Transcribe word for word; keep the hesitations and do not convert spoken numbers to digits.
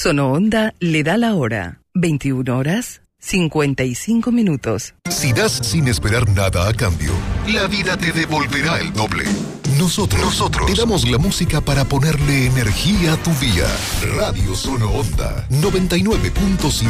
Sonoonda le da la hora. veintiuna horas, cincuenta y cinco minutos. Si das sin esperar nada a cambio, la vida te devolverá el doble. Nosotros, nosotros te damos la música para ponerle energía a tu día. Radio Sonoonda noventa y nueve punto siete.